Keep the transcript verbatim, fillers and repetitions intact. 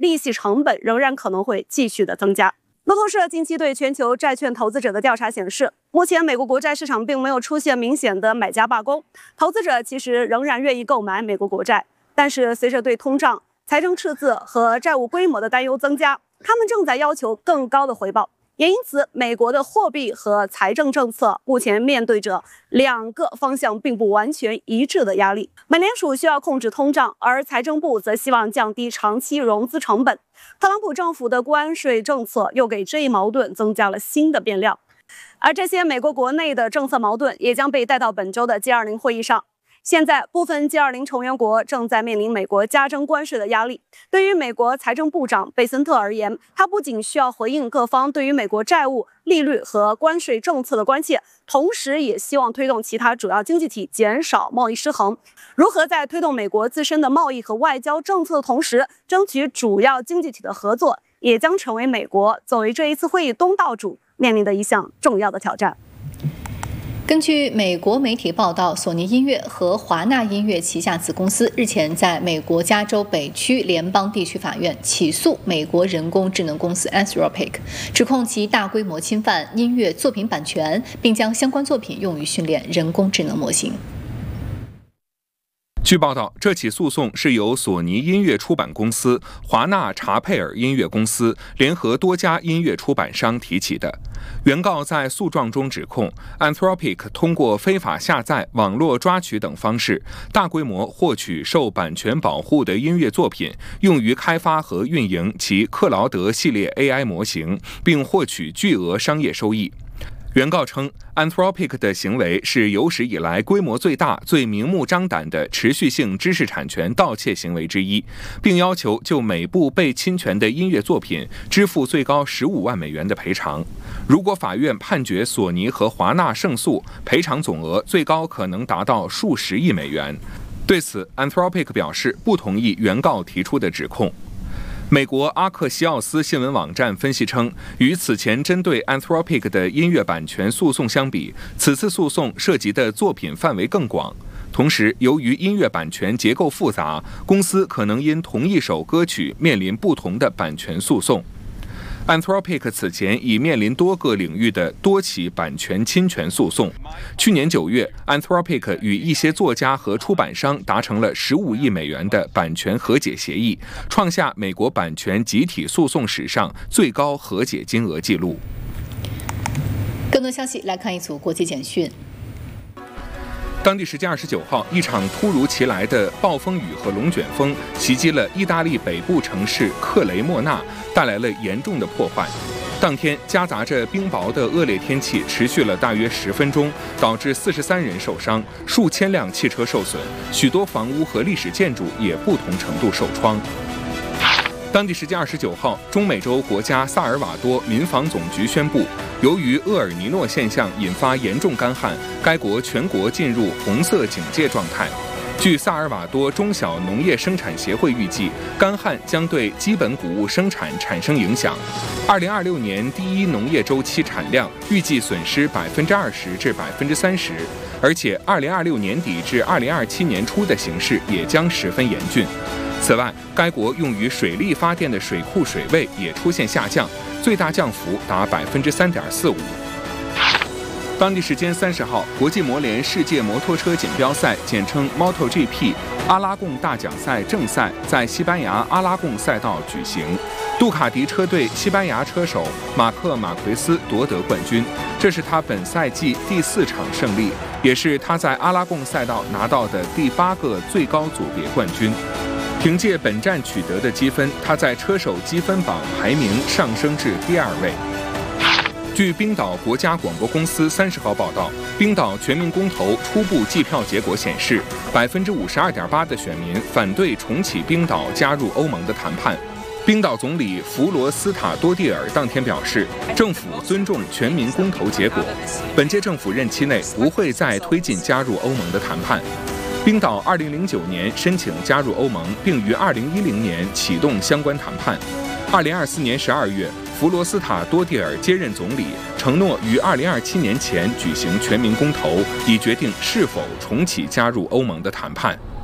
利息成本仍然可能会继续的增加。路透社近期对全球债券投资者的调查显示，目前美国国债市场并没有出现明显的买家罢工，投资者其实仍然愿意购买美国国债。但是随着对通胀、财政赤字和债务规模的担忧增加，他们正在要求更高的回报。也因此，美国的货币和财政政策目前面对着两个方向并不完全一致的压力。美联储需要控制通胀，而财政部则希望降低长期融资成本。特朗普政府的关税政策又给这一矛盾增加了新的变量，而这些美国国内的政策矛盾也将被带到本周的 G 二十 会议上。现在，部分 G 二十 成员国正在面临美国加征关税的压力。对于美国财政部长贝森特而言，他不仅需要回应各方对于美国债务、利率和关税政策的关切，同时也希望推动其他主要经济体减少贸易失衡。如何在推动美国自身的贸易和外交政策的同时，争取主要经济体的合作，也将成为美国作为这一次会议东道主面临的一项重要的挑战。 根据美国媒体报道，索尼音乐和华纳音乐旗下子公司日前在美国加州北区联邦地区法院起诉美国人工智能公司 Anthropic， 指控其大规模侵犯音乐作品版权，并将相关作品用于训练人工智能模型。 据报道，这起诉讼是由索尼音乐出版公司、华纳查佩尔音乐公司联合多家音乐出版商提起的。原告在诉状中指控 Anthropic 通过非法下载、网络抓取等方式，大规模获取受版权保护的音乐作品，用于开发和运营其克劳德系列 A I 模型，并获取巨额商业收益。原告称 Anthropic 的行为是有史以来规模最大、最明目张胆的持续性知识产权盗窃行为之一，并要求就每部被侵权的音乐作品支付最高十五万美元的赔偿。如果法院判决索尼和华纳胜诉，赔偿总额最高可能达到数十亿美元。对此 Anthropic 表示不同意原告提出的指控。美国阿克西奥斯新闻网站分析称，与此前针对 Anthropic 的音乐版权诉讼相比，此次诉讼涉及的作品范围更广。同时，由于音乐版权结构复杂，公司可能因同一首歌曲面临不同的版权诉讼。Anthropic 此前已面临多个领域的多起版权侵权诉讼。去年九月 ，Anthropic 与一些作家和出版商达成了十五亿美元的版权和解协议，创下美国版权集体诉讼史上最高和解金额纪录。 更多消息来看一组国际简讯。 当地时间二十九号，一场突如其来的暴风雨和龙卷风袭击了意大利北部城市克雷莫纳，带来了严重的破坏。当天，夹杂着冰雹的恶劣天气持续了大约十分钟，导致四十三人受伤，数千辆汽车受损，许多房屋和历史建筑也不同程度受创。当地时间二十九号，中美洲国家萨尔瓦多民防总局宣布，由于厄尔尼诺现象引发严重干旱，该国全国进入红色警戒状态。据萨尔瓦多中小农业生产协会预计，干旱将对基本谷物生产产生影响。二零二六年第一农业周期产量预计损失百分之二十至百分之三十，而且二零二六年底至二零二七年初的形势也将十分严峻。此外，该国用于水力发电的水库水位也出现下降，最大降幅达百分之三点四五。当地时间三十号，国际摩联世界摩托车锦标赛（简称 MotoGP） 阿拉贡大奖赛正赛在西班牙阿拉贡赛道举行。杜卡迪车队西班牙车手马克·马奎斯夺得冠军，这是他本赛季第四场胜利，也是他在阿拉贡赛道拿到的第八个最高组别冠军。凭借本站取得的积分，他在车手积分榜排名上升至第二位。据冰岛国家广播公司三十号报道，冰岛全民公投初步计票结果显示，百分之五十二点八的选民反对重启冰岛加入欧盟的谈判。冰岛总理弗罗斯塔多蒂尔当天表示，政府尊重全民公投结果，本届政府任期内不会再推进加入欧盟的谈判。冰岛二零零九年申请加入欧盟，并于二零一零年启动相关谈判。二零二四年十二月，弗罗斯塔多蒂尔接任总理，承诺于二零二七年前举行全民公投，以决定是否重启加入欧盟的谈判。